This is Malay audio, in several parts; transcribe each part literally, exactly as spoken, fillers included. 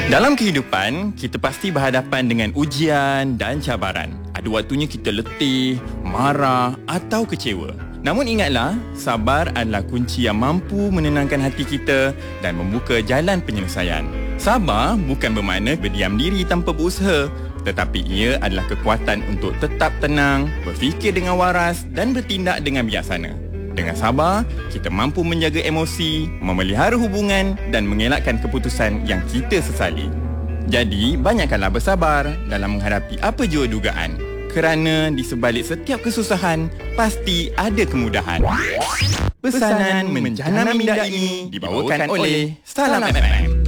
Dalam kehidupan, kita pasti berhadapan dengan ujian dan cabaran. Ada waktunya kita letih, marah atau kecewa. Namun ingatlah, sabar adalah kunci yang mampu menenangkan hati kita dan membuka jalan penyelesaian. Sabar bukan bermakna berdiam diri tanpa berusaha, tetapi ia adalah kekuatan untuk tetap tenang, berfikir dengan waras dan bertindak dengan bijaksana. Dengan sabar, kita mampu menjaga emosi, memelihara hubungan dan mengelakkan keputusan yang kita sesali. Jadi, banyakkanlah bersabar dalam menghadapi apa jua dugaan. Kerana di sebalik setiap kesusahan, pasti ada kemudahan. Pesanan menjana minda ini dibawakan oleh Salam F M.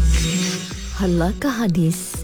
Halakah hadis?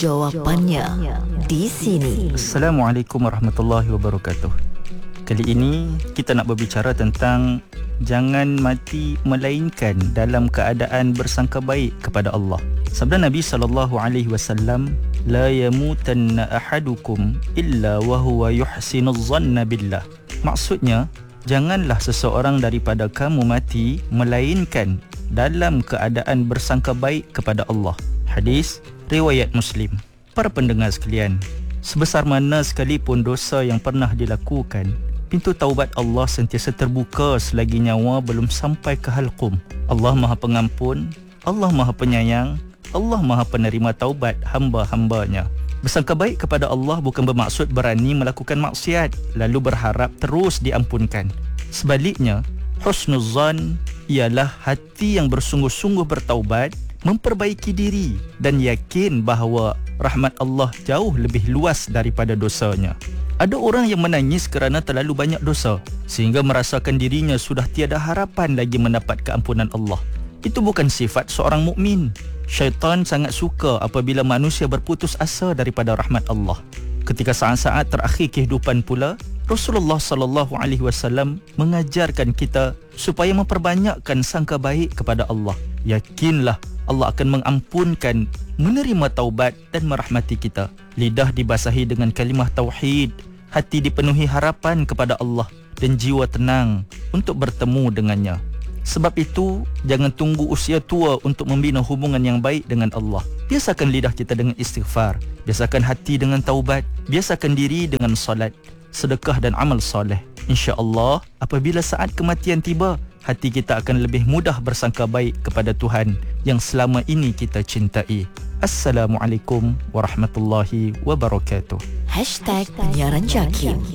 Jawapannya di sini. Assalamualaikum warahmatullahi wabarakatuh. Kali ini kita nak berbicara tentang jangan mati melainkan dalam keadaan bersangka baik kepada Allah. Sabda Nabi sallallahu alaihi wasallam, la yamutanna ahadukum illa wa huwa yuhsinuz zanna billah. Maksudnya, janganlah seseorang daripada kamu mati melainkan dalam keadaan bersangka baik kepada Allah. Hadis riwayat Muslim. Para pendengar sekalian, sebesar mana sekalipun dosa yang pernah dilakukan, pintu taubat Allah sentiasa terbuka selagi nyawa belum sampai ke halqum. Allah Maha Pengampun, Allah Maha Penyayang, Allah Maha Penerima taubat hamba-hambanya. Bersangka baik kepada Allah bukan bermaksud berani melakukan maksiat lalu berharap terus diampunkan. Sebaliknya, husnuzan ialah hati yang bersungguh-sungguh bertaubat, memperbaiki diri dan yakin bahawa rahmat Allah jauh lebih luas daripada dosanya. Ada orang yang menangis kerana terlalu banyak dosa sehingga merasakan dirinya sudah tiada harapan lagi mendapat keampunan Allah. Itu bukan sifat seorang mukmin. Syaitan sangat suka apabila manusia berputus asa daripada rahmat Allah. Ketika saat-saat terakhir kehidupan pula, Rasulullah sallallahu alaihi wasallam mengajarkan kita supaya memperbanyakkan sangka baik kepada Allah. Yakinlah Allah akan mengampunkan, menerima taubat dan merahmati kita. Lidah dibasahi dengan kalimah tauhid, hati dipenuhi harapan kepada Allah dan jiwa tenang untuk bertemu dengannya. Sebab itu, jangan tunggu usia tua untuk membina hubungan yang baik dengan Allah. Biasakan lidah kita dengan istighfar, biasakan hati dengan taubat, biasakan diri dengan salat, sedekah dan amal soleh. InsyaAllah, apabila saat kematian tiba, hati kita akan lebih mudah bersangka baik kepada Tuhan yang selama ini kita cintai. Assalamualaikum warahmatullahi wabarakatuh. Hashtag Penyiaran Jakim.